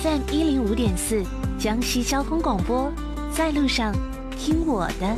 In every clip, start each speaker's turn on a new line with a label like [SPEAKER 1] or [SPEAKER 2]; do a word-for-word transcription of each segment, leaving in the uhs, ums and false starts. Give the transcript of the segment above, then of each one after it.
[SPEAKER 1] F M 一零五点四，江西交通广播，在路上听我的。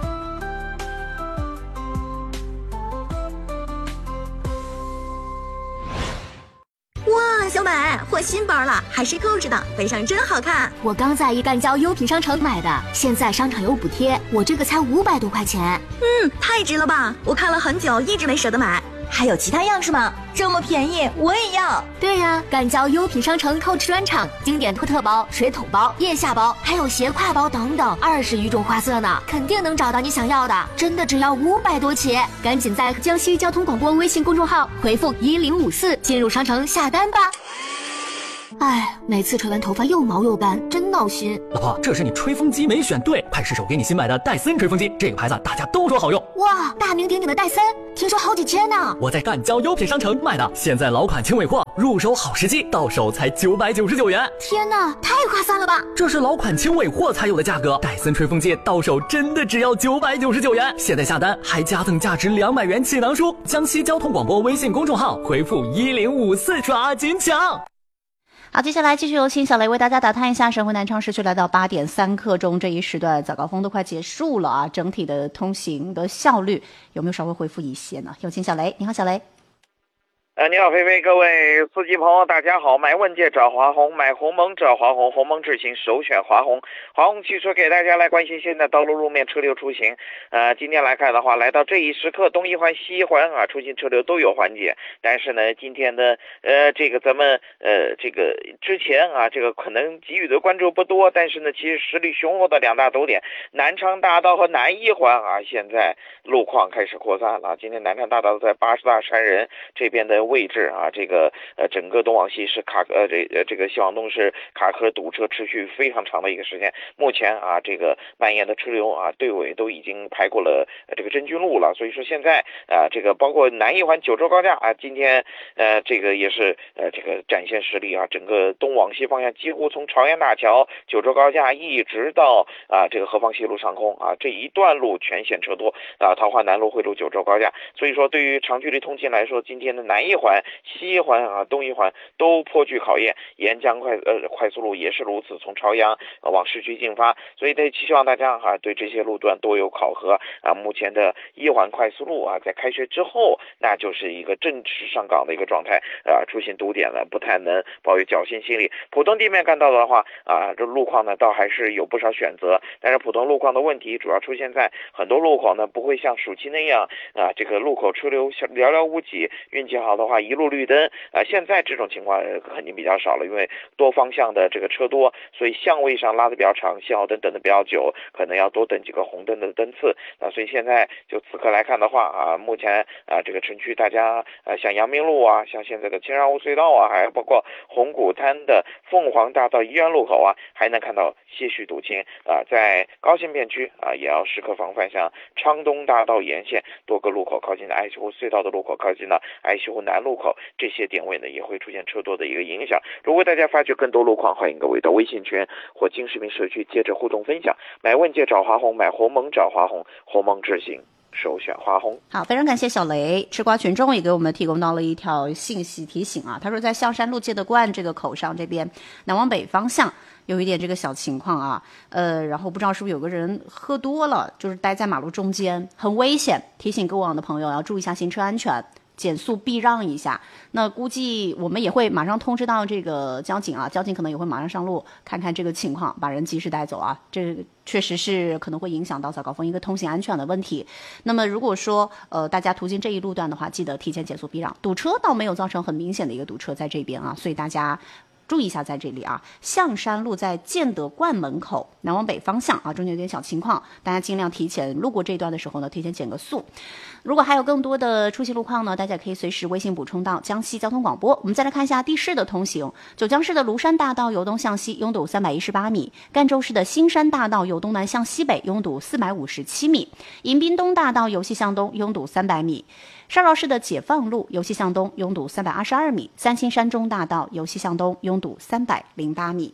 [SPEAKER 2] 哇，小美换新包了，还是购置的，背上真好看。
[SPEAKER 3] 我刚在一干交优品商城买的，现在商场有补贴，我这个才五百多块钱。
[SPEAKER 2] 嗯，太值了吧！我看了很久，一直没舍得买。
[SPEAKER 4] 还有其他样式吗？这么便宜，我也要。
[SPEAKER 3] 对呀、啊，干交优品商城购置专场，经典托特包、水桶包、腋下包，还有斜挎包等等，二十余种花色呢，肯定能找到你想要的。真的只要五百多起，赶紧在江西交通广播微信公众号回复一零五四进入商城下单吧。哎，每次吹完头发又毛又干，真闹心。
[SPEAKER 5] 老婆，这是你吹风机没选对，快试试我给你新买的戴森吹风机，这个牌子大家都说好用。
[SPEAKER 3] 哇，大名鼎鼎的戴森，听说好几千呢。
[SPEAKER 5] 我在干交优品商城买的，现在老款轻尾货，入手好时机，到手才九百九十九元。
[SPEAKER 3] 天哪，太划算了吧！
[SPEAKER 5] 这是老款轻尾货才有的价格，戴森吹风机到手真的只要九百九十九元。现在下单还加赠价值两百元气囊书。江西交通广播微信公众号回复一零五四抓紧抢。
[SPEAKER 6] 好，接下来继续有请小雷为大家打探一下神回南昌市区来到八点三刻钟这一时段早高峰都快结束了啊，整体的通行的效率有没有稍微恢复一些呢？有请小雷。你好，小雷。
[SPEAKER 7] 呃，你好，菲菲，各位司机朋友，大家好！买问界找华虹，买鸿蒙找华虹，鸿蒙智行首选华虹。华虹汽车给大家来关心现在道路路面车流出行。呃，今天来看的话，来到这一时刻，东一环、西一环啊，出行车流都有缓解。但是呢，今天呢，呃，这个咱们呃，这个之前啊，这个可能给予的关注不多，但是呢，其实实力雄厚的两大走点，南昌大道和南一环啊，现在路况开始扩散了。今天南昌大道在八十大山人这边的位置啊，这个呃整个东往西是卡呃这呃这个西往东是卡壳堵车，持续非常长的一个时间。目前啊，这个蔓延的车流啊，队尾都已经排过了、呃、这个真菌路了，所以说现在啊，这个包括南一环九州高架啊，今天呃这个也是呃这个展现实力啊，整个东往西方向几乎从朝阳大桥、九州高架一直到啊这个河坊西路上空啊这一段路全线车多啊，桃花南路汇入九州高架，所以说对于长距离通勤来说，今天的南一环、西一环啊、东一环都颇具考验，沿江快呃快速路也是如此，从朝阳、呃、往市区进发，所以得希望大家哈、啊、对这些路段多有考核啊。目前的一环快速路啊，在开学之后，那就是一个正式上岗的一个状态啊，出现堵点了，不太能抱有侥幸心理。普通地面干道的话啊，这路况呢倒还是有不少选择，但是普通路况的问题主要出现在很多路口呢不会像暑期那样啊，这个路口车流寥寥无几，运气好的话一路绿灯啊，现在这种情况肯定比较少了，因为多方向的这个车多，所以相位上拉的比较长，信号灯等的比较久，可能要多等几个红灯的灯次啊。所以现在就此刻来看的话啊，目前啊这个城区大家呃、啊、像阳明路啊，像现在的青山湖隧道啊，还有包括红谷滩的凤凰大道医院路口啊，还能看到些许堵情啊。在高新片区啊，也要时刻防范像昌东大道沿线多个路口靠近的爱溪湖隧道的路口，靠近的爱溪湖南路口，这些点位呢也会出现车多的一个影响。如果大家发觉更多路况，欢迎各位到微信群或金视频社区接着互动分享。买问界找华虹，买鸿蒙找华虹，鸿蒙智行首选华虹。
[SPEAKER 6] 好，非常感谢小雷。吃瓜群众也给我们提供到了一条信息提醒啊，他说在象山路界德观这个口上这边南往北方向有一点这个小情况啊，呃，然后不知道是不是有个人喝多了，就是待在马路中间，很危险，提醒过往的朋友要注意一下行车安全，减速避让一下。那估计我们也会马上通知到这个交警啊，交警可能也会马上上路看看这个情况，把人及时带走啊。这确实是可能会影响到早高峰一个通行安全的问题。那么如果说呃大家途经这一路段的话，记得提前减速避让。堵车倒没有造成很明显的一个堵车在这边啊，所以大家注意一下，在这里啊，象山路在建德观门口南往北方向啊，中间有点小情况，大家尽量提前路过这一段的时候呢，提前减个速。如果还有更多的出行路况呢，大家可以随时微信补充到江西交通广播。我们再来看一下地市的通行，九江市的庐山大道由东向西拥堵三百一十八米，赣州市的新山大道由东南向西北拥堵四百五十七米，迎宾东大道由西向东拥堵三百米。邵饶市的解放路由西向东拥堵三百二十二米，三清山中大道由西向东拥堵三百零八米。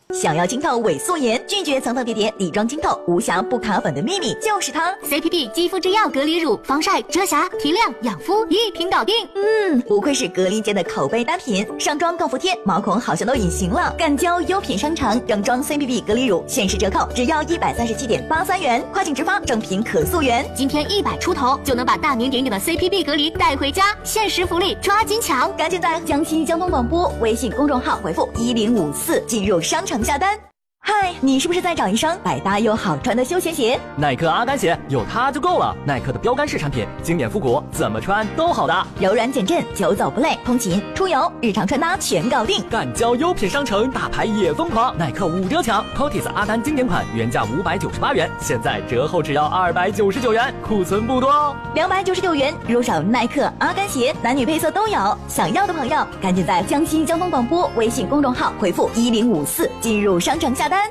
[SPEAKER 2] 想要清透伪素颜，拒绝层层叠叠底妆清透，无瑕不卡粉的秘密就是它。
[SPEAKER 3] C P P 肌肤之钥隔离乳，防晒、遮瑕、提亮、养肤一瓶搞定。
[SPEAKER 2] 嗯，不愧是隔离间的口碑单品，上妆更服帖，毛孔好像都隐形了。干胶优品商城正装 C P P 隔离乳限时折扣，只要一百三十七点八三元，跨境直发，正品可溯源。
[SPEAKER 3] 今天一百出头就能把大名鼎鼎的 C P P 隔离带回家，限时福利抓紧抢！
[SPEAKER 2] 赶紧在江西交通广播微信公众号回复一零五四进入商城下单。嗨，你是不是在找一双百搭又好穿的休闲鞋？
[SPEAKER 5] 耐克阿甘鞋有它就够了。耐克的标杆式产品，经典复古，怎么穿都好搭，
[SPEAKER 2] 柔软减震，久走不累，通勤、出游、日常穿搭全搞定。
[SPEAKER 5] 干胶优品商城大牌也疯狂，耐克五折抢 ，C O T I S 阿甘经典款原价五百九十八元，现在折后只要二百九十九元，库存不多哦。
[SPEAKER 2] 两百九十九元入手耐克阿甘鞋，男女配色都有。想要的朋友，赶紧在江西交通广播微信公众号回复一零五四进入商城下单。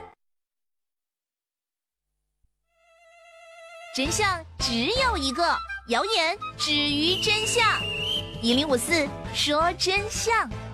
[SPEAKER 1] 真相只有一个，谣言止于真相。一零五四说真相。